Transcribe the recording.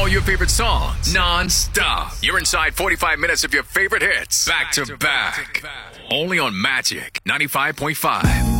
All your favorite songs, non-stop. You're inside 45 minutes of your favorite hits, back to back. Only on Magic 95.5.